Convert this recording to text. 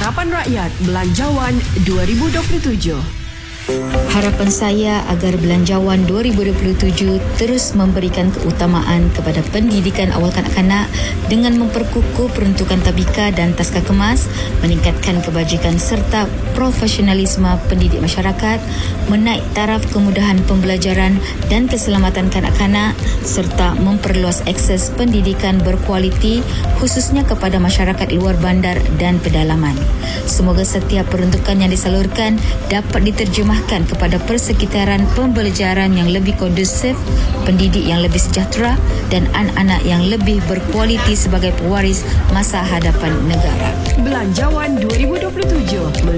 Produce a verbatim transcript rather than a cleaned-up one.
Harapan Rakyat Belanjawan dua ribu dua puluh tujuh. Harapan saya agar Belanjawan dua ribu dua puluh tujuh terus memberikan keutamaan kepada pendidikan awal kanak-kanak dengan memperkukuh peruntukan tabika dan taska kemas, meningkatkan kebajikan serta profesionalisme pendidik masyarakat, menaik taraf kemudahan pembelajaran dan keselamatan kanak-kanak serta memperluas akses pendidikan berkualiti khususnya kepada masyarakat luar bandar dan pedalaman. Semoga setiap peruntukan yang disalurkan dapat diterjemahkan kepada persekitaran pembelajaran yang lebih kondusif, pendidik yang lebih sejahtera dan anak-anak yang lebih berkualiti sebagai pewaris masa hadapan negara. Belanjawan dua ribu dua puluh tujuh